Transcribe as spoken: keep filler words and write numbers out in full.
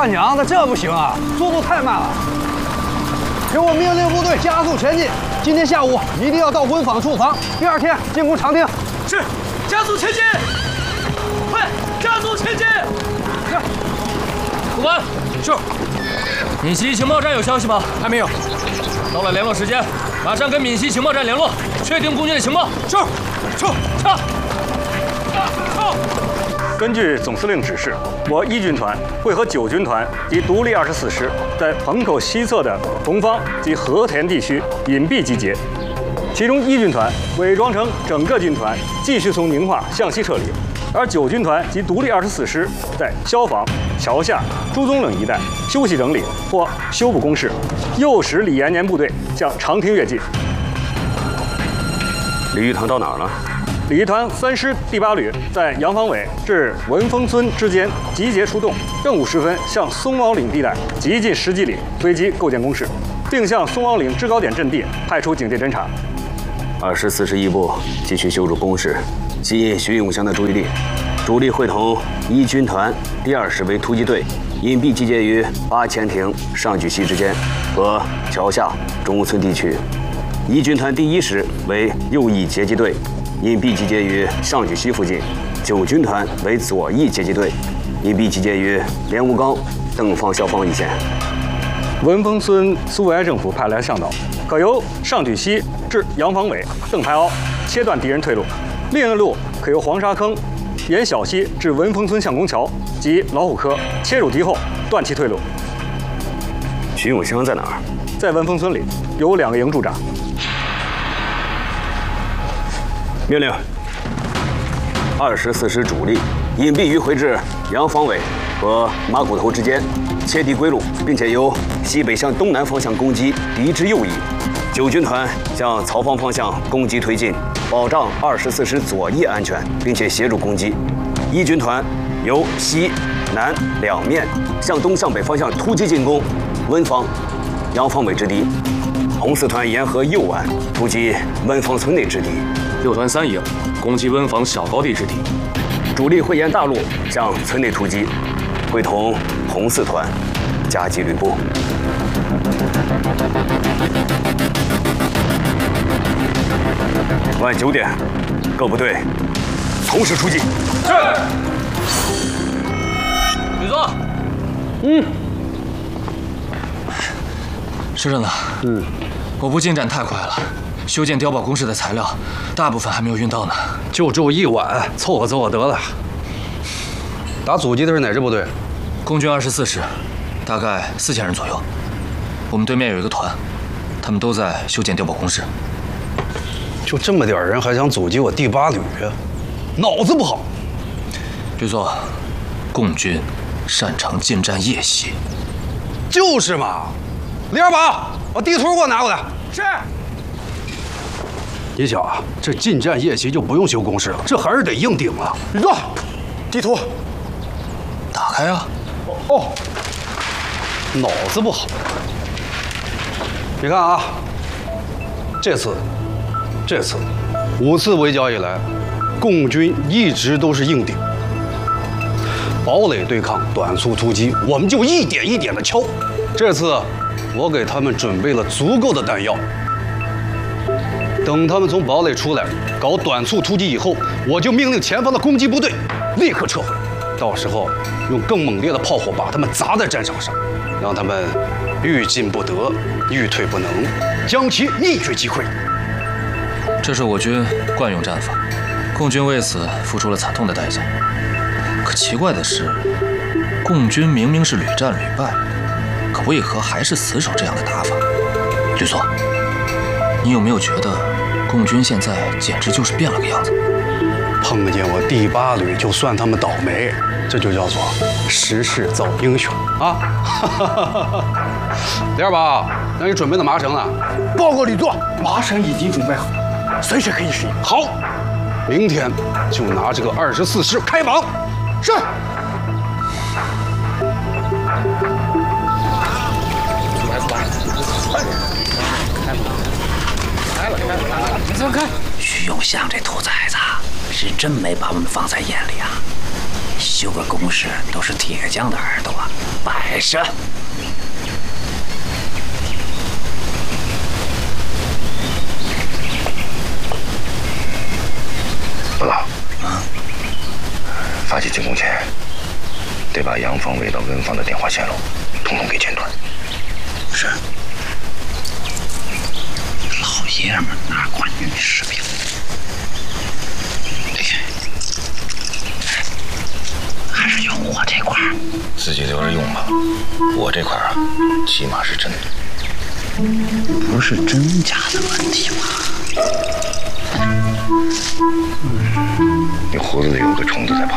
大娘，那这不行啊，速度太慢了。给我命令部队加速前进，今天下午一定要到温坊驻防，第二天进攻长汀。 是，加速前进，快，加速前进。是。副官，是。闽西情报站有消息吗？还没有。到了联络时间，马上跟闽西情报站联络，确定共军的情报。是。撤，撤。撤。 根据总司令指示，我一军团会和九军团及独立二十四师在彭口西侧的同方及和田地区隐蔽集结。其中一军团伪装成整个军团，继续从宁化向西撤离；而九军团及独立二十四师在消防、桥下、朱宗岭一带休息整理或修补工事，诱使李延年部队向长汀跃进。 李玉团到哪儿了？ 李一团三师第八旅在杨坊尾至文峰村之间集结出动，正午时分向松凹岭地带急进十几里，随即构建工事，并向松凹岭制高点阵地派出警戒侦察。 二十四师一部继续修筑工事，吸引徐永祥的注意力，主力会同一军团第二师为突击队，隐蔽集结于八千亭、上举溪之间和桥下、中村地区；一军团第一师为右翼截击队。 隐蔽集结于上举溪附近，九军团为左翼截击队，隐蔽集结于莲雾岗、邓方消防一线。 文峰村苏维埃政府派来向导，可由上举溪至杨坊尾、邓排凹切断敌人退路；另一路可由黄沙坑沿小溪至文峰村相公桥及老虎科切入敌后，断其退路。 徐永香在哪儿？ 在文峰村里，有两个营驻扎。 命令：二十四师主力隐蔽于回至杨坊尾和马骨头之间，切敌归路，并且由西北向东南方向攻击敌之右翼。九军团向曹方方向攻击推进，保障二十四师左翼安全，并且协助攻击。一军团由西南两面向东向北方向突击进攻温坊、杨坊尾之敌。红四团沿河右岸突击温坊村内之敌。 六团三营攻击温坊小高地之敌， 主力会沿大路向村内突击，会同红四团夹击吕布。晚九点，各部队同时出击。 是。吕总。 嗯。 师长呢？嗯。我部进展太快了。 修建碉堡工事的材料，大部分还没有运到呢。 就住一晚，凑合凑合得了。打阻击的是哪支部队？ 共军二十四师，大概四千人左右。我们对面有一个团，他们都在修建碉堡工事。 就这么点人，还想阻击我第八旅？脑子不好。 吕总，共军擅长近战夜袭。 就是嘛。李二宝，把地图给我拿过来。是。 你想啊，这近战夜袭就不用修工事了，这还是得硬顶啊！李壮，地图打开啊！ 哦，脑子不好。你看啊，这次，这次五次围剿以来，共军一直都是硬顶，堡垒对抗、短促突击，我们就一点一点的敲。这次我给他们准备了足够的弹药。 等他们从堡垒出来，搞短促突击以后，我就命令前方的攻击部队立刻撤回。到时候用更猛烈的炮火把他们砸在战场上，让他们欲进不得，欲退不能，将其一举击溃。 这是我军惯用战法，共军为此付出了惨痛的代价。可奇怪的是，共军明明是屡战屡败，可为何还是死守这样的打法？吕总，你有没有觉得？ 共军现在简直就是变了个样子， 碰见我第八旅就算他们倒霉，这就叫做时势造英雄啊！李二宝，让你准备的麻绳呢？ 报告吕座，麻绳已经准备好，随时可以使用。 好，明天就拿这个二十四师开绑。是。 出来，出来，快点！开绑。 开了，开了，开了！你怎么看？ 徐永祥这兔崽子是真没把我们放在眼里啊！ 修个工事都是铁匠的耳朵，摆设。 不老，啊，发起进攻前，得把杨方伟到文方的电话线路统统给剪断。 是。老爷们哪管女士兵？还是用我这块儿， 自己留着用吧。我这块儿啊，起码是真的。 不是真假的问题吧？ 你胡子里有个虫子在爬。